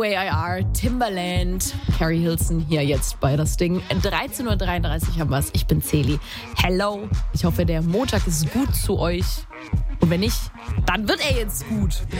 Way I Are, Timbaland, Carrie Hilson hier jetzt bei das Ding. 13.33 Uhr haben wir es. Ich bin Celi. Hello. Ich hoffe, der Montag ist gut zu euch. Und wenn nicht, dann wird er jetzt gut.